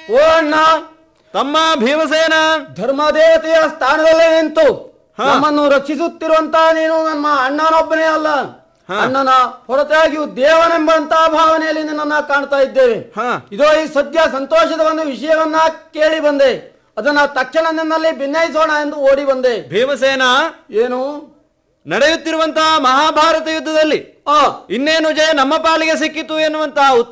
ಓ ಅಣ್ಣ, ತಮ್ಮ ಭೀಮಸೇನ ಧರ್ಮದೇವತೆಯ ಸ್ಥಾನದಲ್ಲೇ ನಿಂತು ನಮ್ಮನ್ನು ರಕ್ಷಿಸುತ್ತಿರುವಂತ ನೀನು ನಮ್ಮ ಅಣ್ಣನೊಬ್ಬನೇ ಅಲ್ಲ, ಅಣ್ಣನ ಹೊರತಾಗಿಯೂ ದೇವನೆಂಬಂತಹ ಭಾವನೆಯಲ್ಲಿ ನಿನ್ನನ್ನ ಕಾಣ್ತಾ ಇದ್ದೇವೆ. ಇದೋ ಈ ಸದ್ಯ ಸಂತೋಷದ ಒಂದು ವಿಷಯವನ್ನ ಕೇಳಿ ಬಂದೆ, ಅದನ್ನ ತಕ್ಷಣ ನಿನ್ನಲ್ಲಿ ಭಿನ್ನಯಿಸೋಣ ಎಂದು ಓಡಿ ಬಂದೆ. ಭೀಮಸೇನ, ಏನು ನಡೆಯುತ್ತಿರುವಂತಹ ಮಹಾಭಾರತ ಯುದ್ಧದಲ್ಲಿ ಇನ್ನೇನು ಜಯ ನಮ್ಮ ಪಾಲಿಗೆ ಸಿಕ್ಕಿತು ಎನ್ನುವಂತಹ